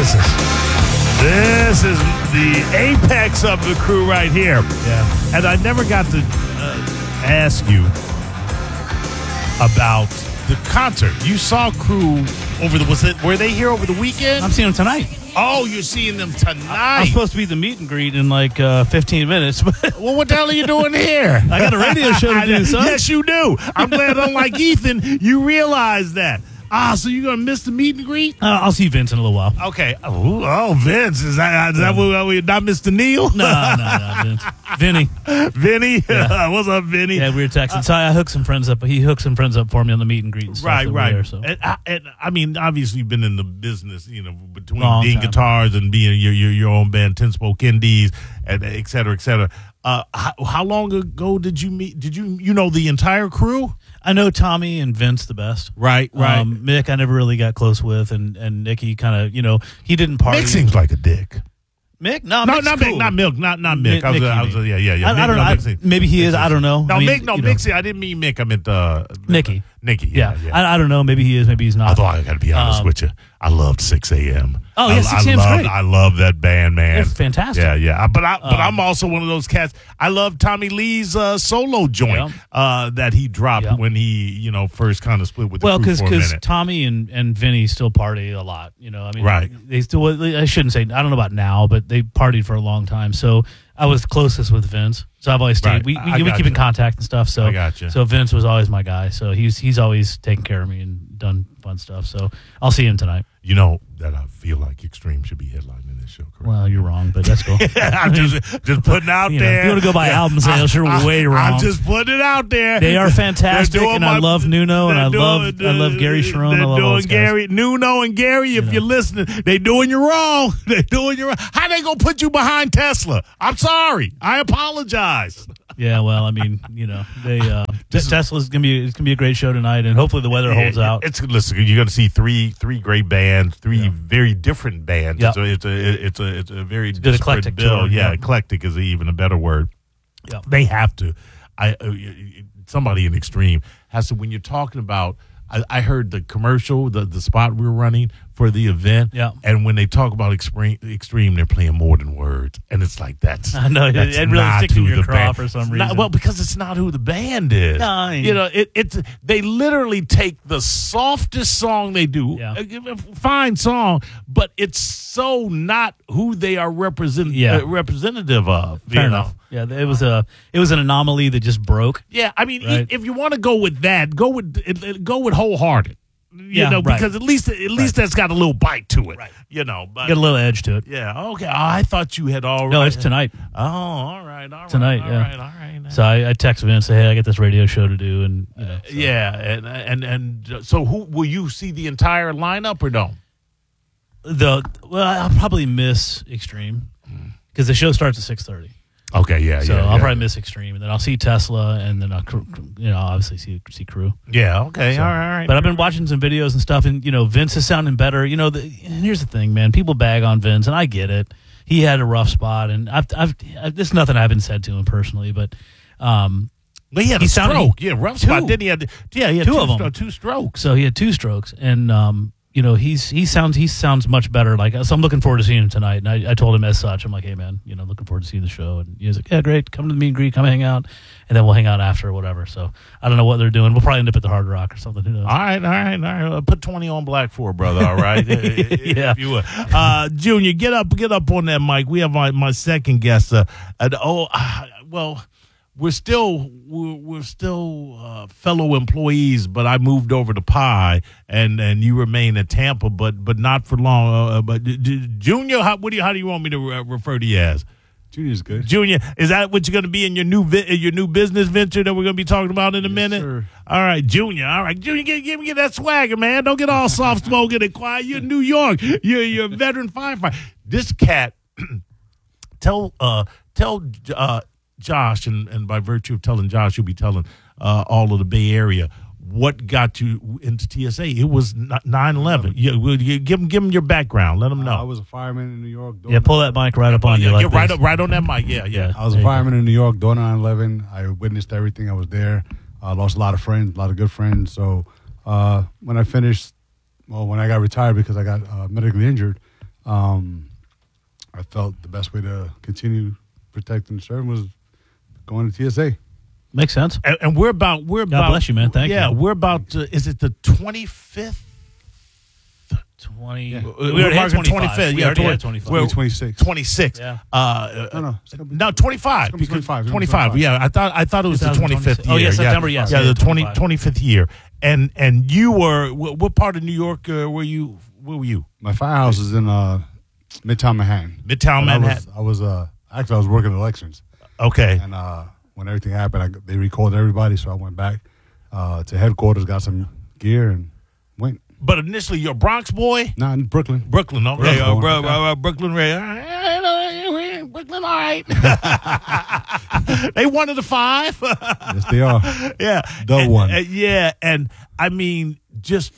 This is the apex of the crew right here. Yeah. And I never got to ask you about the concert. You saw Crew were they here over the weekend? I'm seeing them tonight. Oh, you're seeing them tonight. I'm supposed to be at the meet and greet in like 15 minutes. But Well, what the hell are you doing here? I got a radio show to do, son. Yes, you do. I'm glad, unlike Ethan, you realize that. So you're going to miss the meet and greet? I'll see Vince in a little while. Okay. Oh, Vince. Is that what we not Mr. Neil? No, Vince. Vinny. Vinny? Yeah. What's up, Vinny? Yeah, we were texting. So I hooked some friends up. He hooked some friends up for me on the meet and greet and stuff. Right. There, so. And I mean, obviously, you've been in the business, between Long being time. guitars and being your own band, 10 Spoke Indies, and et cetera, et cetera. How long ago did you meet? Did you know the entire crew? I know Tommy and Vince the best. Right. Mick, I never really got close with, and Nicky kind of, he didn't party. Mick seems like a dick. Mick? No, No, Mick's not cool. Mick, not Milk, not Mick. Mick, Yeah. I don't know. Maybe he is. I don't know. No, I mean, Mick. I didn't mean Mick. I meant Nicky. Nicky. Yeah. Yeah. I don't know. Maybe he is. Maybe he's not. Although I got to be honest with you, I loved 6 a.m. Oh, yeah, 6 a.m.'s great. I love that band, man. They're fantastic. Yeah. But I'm also one of those cats. I love Tommy Lee's solo joint that he dropped when he first kind of split with the crew for a minute. Tommy and Vinny still party a lot. I mean, Right. They still. I shouldn't say. I don't know about now, but they partied for a long time. So I was closest with Vince. So I've always stayed. Right. We keep in contact and stuff. So I gotcha. So Vince was always my guy. So he's always taken care of me and done fun stuff. So I'll see him tonight. You know that I feel like Extreme should be headlining this show, correct? Well, you're wrong, but that's cool. I'm just putting out there. If you want to go by album sales, you're way wrong. I'm just putting it out there. They are fantastic, and I love Nuno, and I love Gary Sharon. I love all those guys. Nuno and Gary. If you're listening, they doing you wrong. They doing you wrong. How they gonna put you behind Tesla? I'm sorry. I apologize. Yeah, well, I mean, Tesla's gonna be a great show tonight, and hopefully the weather holds out. Listen, you're gonna see three great bands, three very different bands. Yep. It's a very good disparate eclectic bill. tour. Yeah, Yep. eclectic is even a better word. Yep. They have to. Somebody in Extreme has to. When you're talking about, I heard the commercial, the spot we were running for the event. Yeah. And when they talk about Extreme, they're playing more than words, and it's like that's. I know that's it really not sticks in who your the craw band- for some it's reason. not- well, because it's not who the band is. No, It's they literally take the softest song they do, a fine song, but it's so not who they are representative of. Fair enough. Yeah, it was an anomaly that just broke. Yeah, I mean, Right. if you want to go with that, go with Wholehearted. Right. Because at least that's got a little bite to it. Right. But Get a little edge to it. yeah, okay. I thought you had already. No, it's tonight. Oh, all right. Tonight, all yeah. right. So I text Vince, say, hey, I got this radio show to do, and so. Yeah, and so who will you see the entire lineup or no? I'll probably miss Extreme because the show starts at 6:30. Okay, yeah. So I'll probably miss Extreme, and then I'll see Tesla, and then I'll obviously see Crew. Yeah, okay, So, all right. But I've been watching some videos and stuff, and Vince is sounding better. And here's the thing, man. People bag on Vince, and I get it. He had a rough spot, and there's nothing I haven't said to him personally, but he had a stroke. Rough spot. Then he had two of them. 2 strokes. So he had 2 strokes, and he sounds much better. So I'm looking forward to seeing him tonight. And I told him as such. I'm like, hey man, looking forward to seeing the show. And he was like, yeah, great. Come to the meet and greet. Come hang out, and then we'll hang out after or whatever. So I don't know what they're doing. We'll probably end up at the Hard Rock or something. Who knows? All right. Put 20 on Black 4, brother. All right. Yeah. If you would. Junior, get up on that mic. We have my second guest. We're still fellow employees, but I moved over to Pi, and you remain at Tampa, but not for long. But Junior, how do you want me to refer to you as? Junior's good. Junior, is that what you're going to be in your new business venture that we're going to be talking about in a minute? Sir. All right, Junior. All right, Junior, give me that swagger, man. Don't get all soft spoken and quiet. You're in New York. You're a veteran firefighter. This cat, tell Josh, and by virtue of telling Josh, you'll be telling all of the Bay Area what got you into TSA. It was 9/11. Yeah, give him your background. Let him know. I was a fireman in New York. Yeah, pull that mic right up on you. Yeah, Like this. right on that mic. Yeah. I was a fireman in New York during 9/11. I witnessed everything. I was there. I lost a lot of friends, a lot of good friends. So when I got retired because I got medically injured, I felt the best way to continue protecting the serving was going to TSA. Makes sense. And we're about. God bless you, man. Thank you. Yeah, we're about. Is it the 25th? 20. Yeah. We already had 25. Yeah, 26. 26. Yeah. No, 25. It's gonna be 25. 25. Yeah, I thought it was the 25th year. Oh, yeah, September, yes. Yeah, the 25. 25th year. And you were, what part of New York were you? Where were you? My firehouse is in Midtown Manhattan. Midtown Manhattan. I was working elections. Okay. And when everything happened, they recalled everybody, so I went back to headquarters, got some gear, and went. But initially, you're a Bronx boy? No, in Brooklyn. Brooklyn, okay. Brooklyn, Brooklyn, all right. They one of the five. Yes, they are. Yeah. The one. Yeah, and I mean, just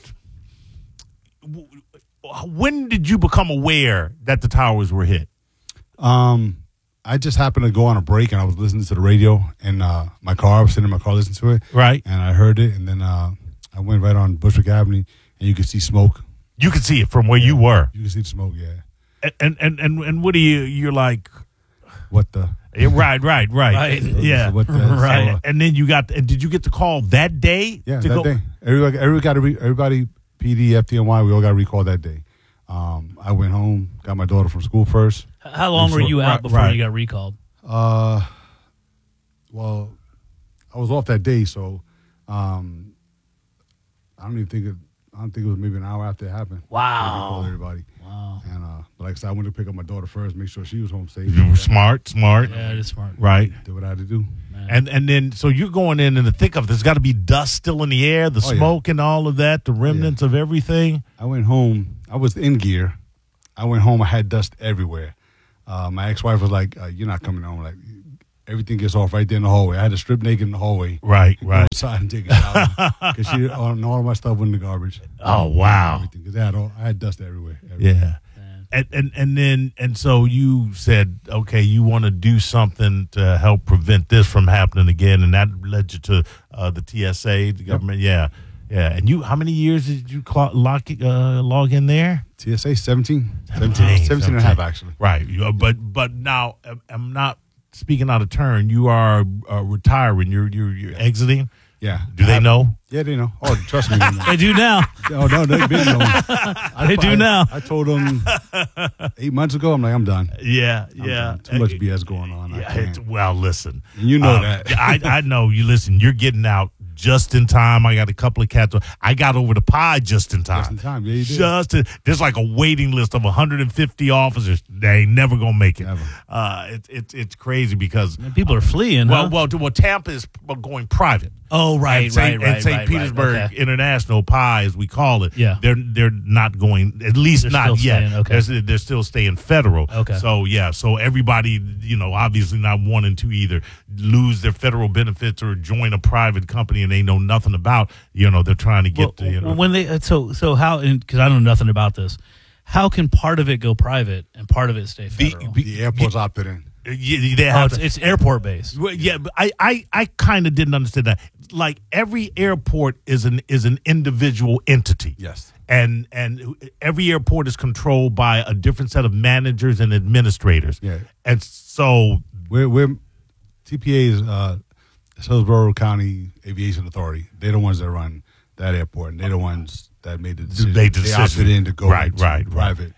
when did you become aware that the towers were hit? I just happened to go on a break, and I was listening to the radio in my car. I was sitting in my car listening to it. Right. And I heard it, and then I went right on Bushwick Avenue, and you could see smoke. You could see it from where you were. You could see the smoke, yeah. And what do you're like? What the? Yeah, right. Right. Yeah. What the, right. So, and then did you get the call that day? Yeah, that day. Everybody, PD, FDNY, we all got recalled that day. I went home, got my daughter from school first. How long were you out before you got recalled? Well, I was off that day, so I don't think it was maybe an hour after it happened. Wow. I called everybody. Wow. And but like I said, I went to pick up my daughter first, make sure she was home safe. You were smart. Yeah, it is smart. Right. Did what I had to do. And then, so you're going in the thick of it. There's got to be dust still in the air, the smoke and all of that, the remnants of everything. I went home. I was in gear. I went home. I had dust everywhere. My ex-wife was like, "You're not coming home." Like, everything gets off right there in the hallway. I had to strip naked in the hallway. Right. Go outside and take a shower because all of my stuff went in the garbage. Oh wow! Everything, because I had dust everywhere. Yeah. And so you said, okay, you want to do something to help prevent this from happening again, and that led you to the TSA, the government. Yep. Yeah. And you, how many years did you log in there? TSA 17 and a half, actually. Right. But now I'm not speaking out of turn. You are retiring. You're exiting. Yeah. Do they know? Yeah, they know. Oh, trust me. They know. They do now. Oh, no, they've been knowing. They do now. I told them 8 months ago, I'm like, I'm done. Yeah. Done. Too much BS going on. Yeah, well, listen. And you know that. I know. You listen, you're getting out just in time. I got a couple of cats. I got over the pie just in time. Just in time. Yeah, you did. There's like a waiting list of 150 officers. They ain't never going to make it. Never. It's crazy because people are fleeing. Well, Tampa is going private. Oh, right, and St. Petersburg International Pie, as we call it. Yeah. They're not going, at least They're not yet. Staying, okay. They're still staying federal. Okay. So everybody, obviously not wanting to either lose their federal benefits or join a private company and they know nothing about, they're trying to get when they, so how, because I know nothing about this, how can part of it go private and part of it stay federal? The airport's opted in. It's airport based. Well, yeah, but I kind of didn't understand that. Like every airport is an individual entity. Yes. And every airport is controlled by a different set of managers and administrators. Yeah. And so we're TPA is Hillsborough County Aviation Authority. They're the ones that run that airport, and they're the ones that made the decision. They opted in to go private.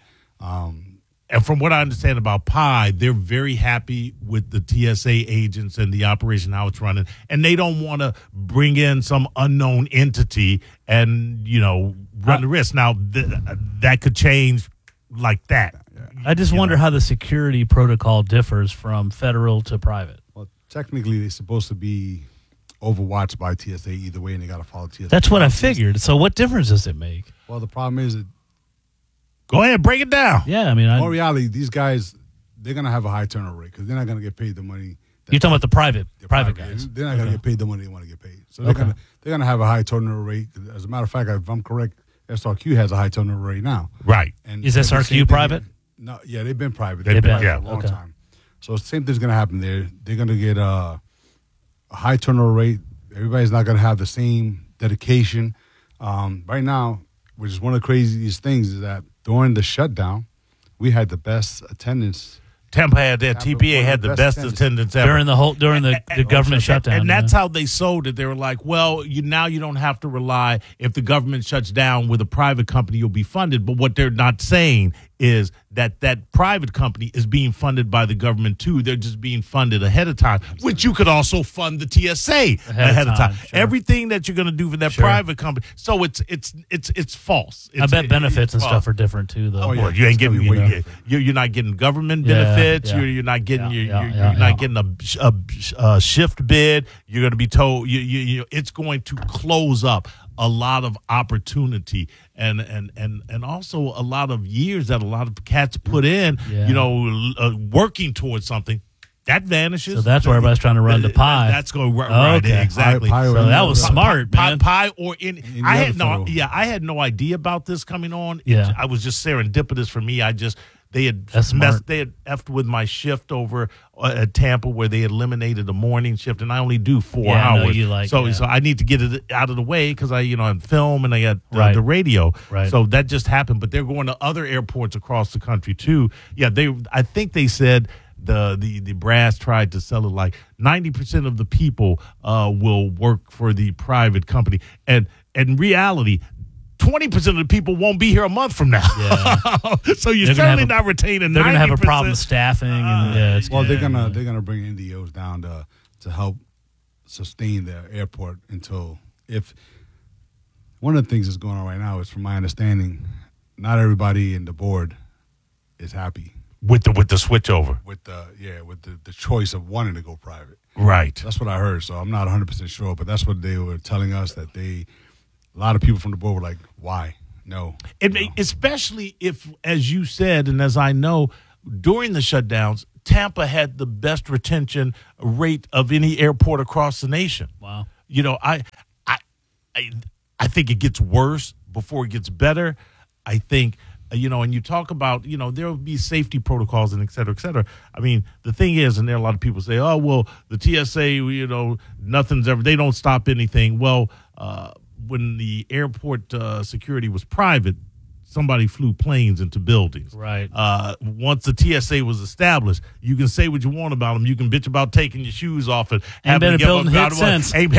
And from what I understand about Pi, they're very happy with the TSA agents and the operation, how it's running. And they don't want to bring in some unknown entity and, run the risk. Now, that could change like that. I just wonder how the security protocol differs from federal to private. Well, technically, they're supposed to be overwatched by TSA either way, and they got to follow TSA. That's what I figured. So what difference does it make? Well, the problem is that go ahead, break it down. Yeah, I mean, in reality, these guys, they're going to have a high turnover rate because they're not going to get paid the money. You're talking about the private guys. They're not going to get paid the money they want to get paid. So they're going to have a high turnover rate. As a matter of fact, if I'm correct, SRQ has a high turnover rate now. Right. And is SRQ private? No, yeah, they've been private. They've been private for a long time. So the same thing's going to happen there. They're going to get a high turnover rate. Everybody's not going to have the same dedication. Right now, which is one of the craziest things, is that during the shutdown, we had the best attendance. Tampa had that. TPA had the best attendance ever during the government shutdown, and that's how they sold it. They were like, "Well, now you don't have to rely if the government shuts down with a private company, you'll be funded." But what they're not saying is that private company is being funded by the government too. They're just being funded ahead of time, which you could also fund the TSA ahead of time. Sure. Everything that you're going to do for that private company, so it's false. I bet benefits and stuff are different too, though. You ain't getting you're not getting government benefits. Yeah. You're not getting you're not getting a shift bid. You're going to be told it's going to close up a lot of opportunity and also a lot of years that a lot of cats put in, working towards something. That vanishes. So that's where everybody's trying to run to Pi. That's going right. Okay. Exactly. So that was smart, man. Pi or in I had no idea about this coming on. Yeah. I was just serendipitous for me. They had effed with my shift over at Tampa where they eliminated the morning shift, and I only do 4 hours. So I need to get it out of the way because I'm film and I got the radio. Right. So that just happened. But they're going to other airports across the country too. Yeah, I think they said the brass tried to sell it like 90% of the people will work for the private company, and in reality, 20% of the people won't be here a month from now. Yeah. So you're certainly not retaining 90%. They're going to have a problem staffing. They're going to bring NDOs down to help sustain the airport until one of the things that's going on right now is, from my understanding, not everybody in the board is happy with the switch over. With the choice of wanting to go private. Right. That's what I heard. So I'm not 100% sure, but that's what they were telling us, that a lot of people from the board were like, why? No. Especially if, as you said, and as I know, during the shutdowns, Tampa had the best retention rate of any airport across the nation. Wow. I think it gets worse before it gets better. I think, and you talk about, there will be safety protocols and et cetera, et cetera. I mean, the thing is, and there are a lot of people say, oh, well, the TSA, nothing's ever, they don't stop anything. Well, when the airport security was private, somebody flew planes into buildings. Right. Once the TSA was established, you can say what you want about them. You can bitch about taking your shoes off and having to give up hit since. Hey,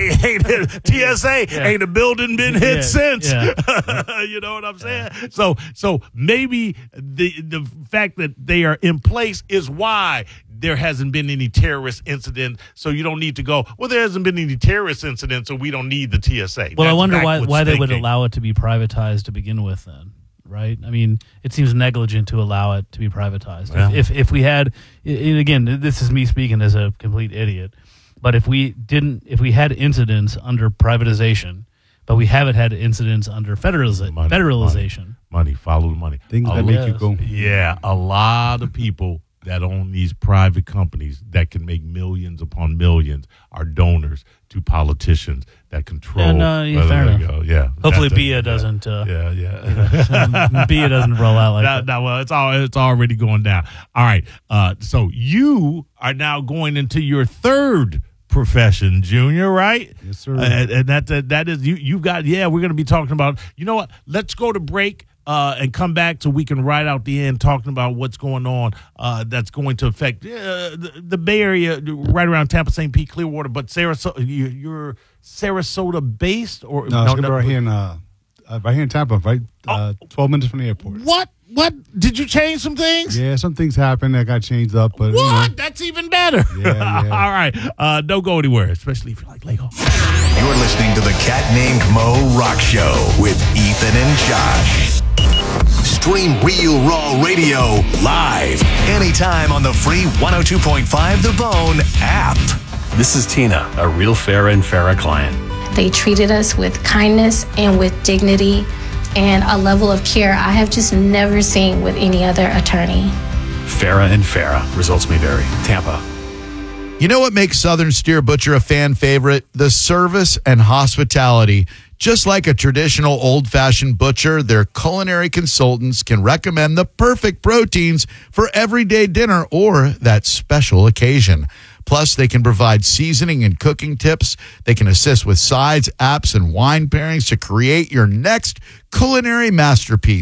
TSA ain't a building been hit since. Yeah. You know what I'm saying? So maybe the fact that they are in place is why there hasn't been any terrorist incident, so you don't need to go, well, there hasn't been any terrorist incident, so we don't need the TSA. Well, I wonder why they would allow it to be privatized to begin with then, right? I mean, it seems negligent to allow it to be privatized. Yeah. If we had, and again, this is me speaking as a complete idiot, but if we had incidents under privatization, but we haven't had incidents under federalization. Money, follow the money. Things that make you go. Yeah, a lot of people that own these private companies that can make millions upon millions are donors to politicians that control. Fair enough. Yeah. Hopefully, BIA doesn't. BIA doesn't roll out like that. No, well, it's already going down. All right. So you are now going into your third profession, Junior, right? Yes, sir. And that is you've got. Yeah, we're going to be talking about. You know what? Let's go to break. And come back so we can ride out the end talking about what's going on that's going to affect the Bay Area, right around Tampa, St. Pete, Clearwater. But Sarasota, you're Sarasota-based? Or no, it's right here in Tampa, right? 12 minutes from the airport. What? Did you change some things? Yeah, some things happened that got changed up. But what? That's even better. Yeah. All right. Don't go anywhere, especially if you like Lego. You're listening to the Cat Named Mo Rock Show with Ethan and Josh. Stream Real Raw Radio live anytime on the free 102.5 The Bone app. This is Tina, a real Farrah and Farrah client. They treated us with kindness and with dignity and a level of care I have just never seen with any other attorney. Farrah and Farrah. Results may vary. Tampa. You know what makes Southern Steer Butcher a fan favorite? The service and hospitality. Just like a traditional old-fashioned butcher, their culinary consultants can recommend the perfect proteins for everyday dinner or that special occasion. Plus, they can provide seasoning and cooking tips. They can assist with sides, apps, and wine pairings to create your next culinary masterpiece.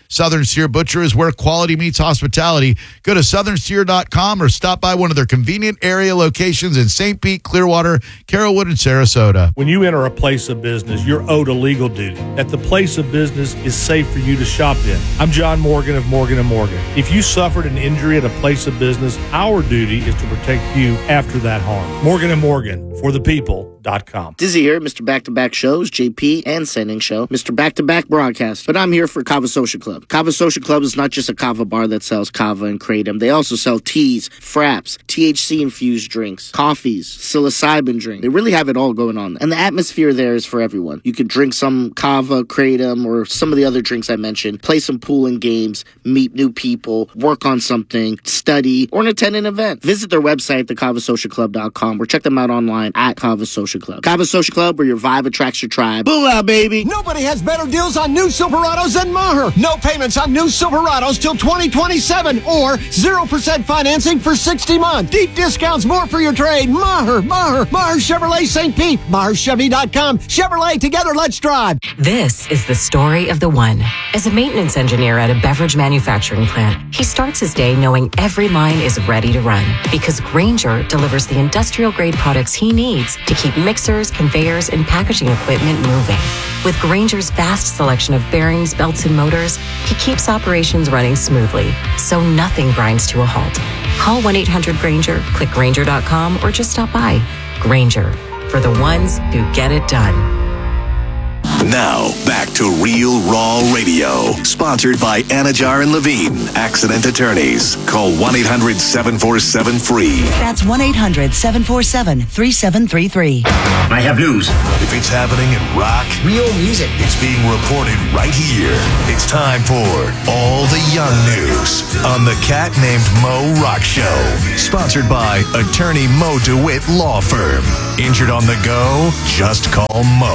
Southern Steer Butcher is where quality meets hospitality. Go to southernsteer.com or stop by one of their convenient area locations in St. Pete, Clearwater, Carrollwood, and Sarasota. When you enter a place of business, you're owed a legal duty that the place of business is safe for you to shop in. I'm John Morgan of Morgan & Morgan. If you suffered an injury at a place of business, our duty is to protect you after that harm. Morgan & Morgan, for the people.com. Dizzy here, Mr. Back-to-Back Shows, JP and Sending Show, Mr. Back-to-Back Broadcast. But I'm here for Kava Social Club. Kava Social Club is not just a kava bar that sells kava and kratom. They also sell teas, fraps, THC-infused drinks, coffees, psilocybin drink. They really have it all going on. And the atmosphere there is for everyone. You can drink some kava, kratom, or some of the other drinks I mentioned, play some pool and games, meet new people, work on something, study, or attend an event. Visit their website, thekavasocialclub.com, or check them out online at Kava Social Club. Kava Social Club, where your vibe attracts your tribe. Booyah, baby! Nobody has better deals on new Silverados than Maher. No payments on new Silverados till 2027 or 0% financing for 60 months. Deep discounts, more for your trade. Maher Chevrolet St. Pete. MaherChevy.com. Chevrolet, together, let's drive. This is the story of the one. As a maintenance engineer at a beverage manufacturing plant, he starts his day knowing every line is ready to run because Grainger delivers the industrial-grade products he needs to keep mixers, conveyors, and packaging equipment moving. With Grainger's vast selection of bearings, belts, and motors, he keeps operations running smoothly, so nothing grinds to a halt. Call 1-800-GRAINGER, click Grainger.com, or just stop by. Grainger, for the ones who get it done. Now, back to Real Raw Radio. Sponsored by Anajar and Levine, accident attorneys. Call 1-800-747-FREE. That's 1-800-747-3733. I have news. If it's happening in rock, real music, it's being reported right here. It's time for All the Young News on the Cat Named Mo Rock Show. Sponsored by attorney Mo DeWitt Law Firm. Injured on the go? Just call Mo.